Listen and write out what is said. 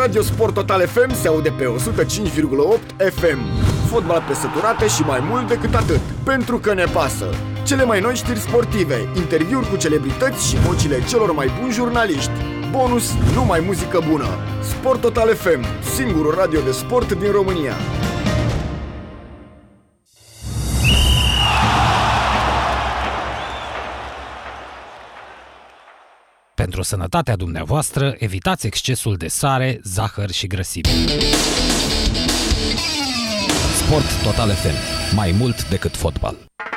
Radio Sport Total FM se aude pe 105,8 FM. Fotbal pe săturate și mai mult decât atât, pentru că ne pasă. Cele mai noi știri sportive, interviuri cu celebrități și vocile celor mai buni jurnaliști. Bonus, numai muzică bună. Sport Total FM, singurul radio de sport din România. Pentru sănătatea dumneavoastră, evitați excesul de sare, zahăr și grăsimi. Sport Total FM. Mai mult decât fotbal.